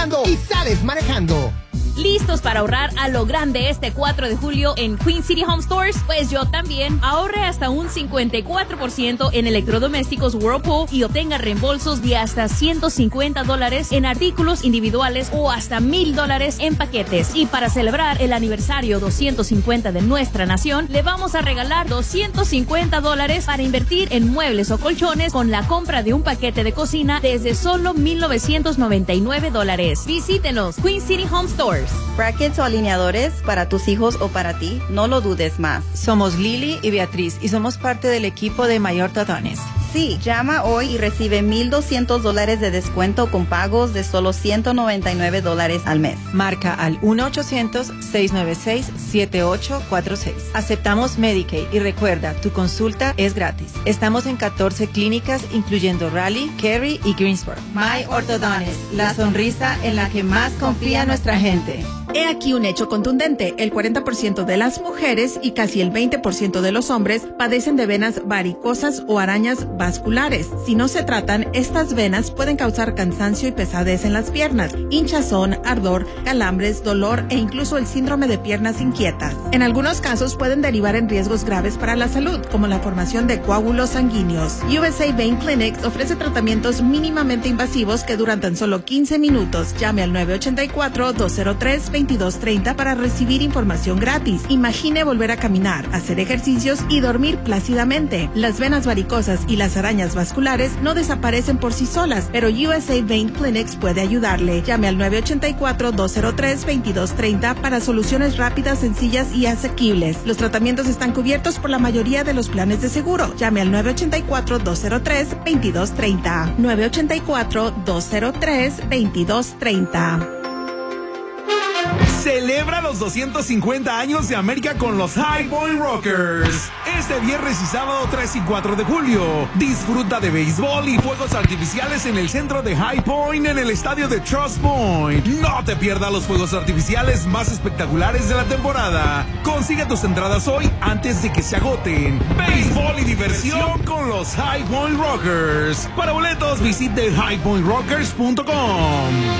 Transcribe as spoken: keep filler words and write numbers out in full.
escuchando y sales manejando. ¿Listos para ahorrar a lo grande este cuatro de julio en Queen City Home Stores? Pues yo también. Ahorre hasta un cincuenta y cuatro por ciento en electrodomésticos Whirlpool y obtenga reembolsos de hasta ciento cincuenta dólares en artículos individuales o hasta mil dólares en paquetes. Y para celebrar el aniversario doscientos cincuenta de nuestra nación, le vamos a regalar doscientos cincuenta dólares para invertir en muebles o colchones con la compra de un paquete de cocina desde solo mil novecientos noventa y nueve dólares. Visítenos, Queen City Home Stores. Brackets o alineadores para tus hijos o para ti, no lo dudes más. Somos Lili y Beatriz y somos parte del equipo de Mayor Orthodontics. Sí, llama hoy y recibe mil doscientos dólares de descuento con pagos de solo ciento noventa y nueve dólares al mes. Marca al uno ochocientos, seis nueve seis, siete ocho cuatro seis. Aceptamos Medicaid y recuerda, tu consulta es gratis. Estamos en catorce clínicas, incluyendo Raleigh, Cary y Greensboro. My Orthodontics, la sonrisa en la que más confía nuestra gente. He aquí un hecho contundente. El cuarenta por ciento de las mujeres y casi el veinte por ciento de los hombres padecen de venas varicosas o arañas vasculares. Si no se tratan, estas venas pueden causar cansancio y pesadez en las piernas, hinchazón, ardor, calambres, dolor e incluso el síndrome de piernas inquietas. En algunos casos pueden derivar en riesgos graves para la salud, como la formación de coágulos sanguíneos. U S A Vein Clinics ofrece tratamientos mínimamente invasivos que duran tan solo quince minutos. Llame al nueve ocho cuatro, dos cero tres, veintidós treinta para recibir información gratis. Imagine volver a caminar, hacer ejercicios y dormir plácidamente. Las venas varicosas y las arañas vasculares no desaparecen por sí solas, pero U S A Vein Clinics puede ayudarle. Llame al nueve ocho cuatro, dos cero tres, veintidós treinta para soluciones rápidas, sencillas y asequibles. Los tratamientos están cubiertos por la mayoría de los planes de seguro. Llame al nueve ocho cuatro, dos cero tres, veintidós treinta. nueve ocho cuatro, dos cero tres, veintidós treinta. Celebra los doscientos cincuenta años de América con los High Point Rockers. Este viernes y sábado tres y cuatro de julio. Disfruta de béisbol y fuegos artificiales en el centro de High Point en el estadio de Trust Point. No te pierdas los fuegos artificiales más espectaculares de la temporada. Consigue tus entradas hoy antes de que se agoten. Béisbol y diversión con los High Point Rockers. Para boletos visite high point rockers punto com.